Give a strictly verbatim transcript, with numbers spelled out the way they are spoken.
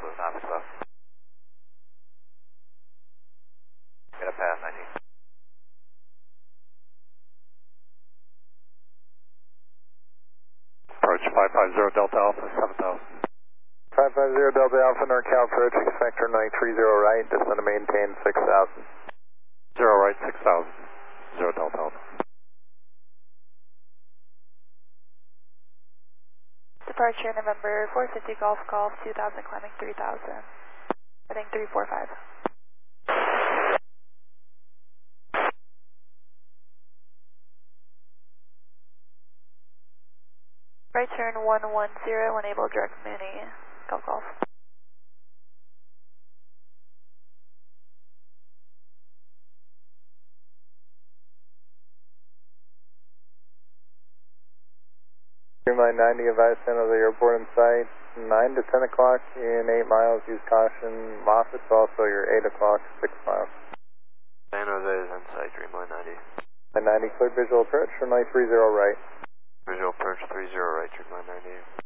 Office left. Get a pass, ninety. Approach five five zero Delta Alpha, seven thousand. five five zero Delta Alpha, NorCal approach, expect runway three zero right, descend to maintain six thousand. Zero right, six thousand. Zero Delta Alpha. Departure November four fifty Golf Golf two thousand, climbing three thousand. Heading three four five. Right turn one one zero, enable direct Mooney, Golf Golf. Streamline ninety, advise center of the airport in sight, nine to ten o'clock in eight miles, use caution. Moffitt's also your eight o'clock, six miles. San Jose is in sight, Dreamline ninety. ninety, clear visual approach, runway three zero right. Visual approach three zero right, Dreamline ninety.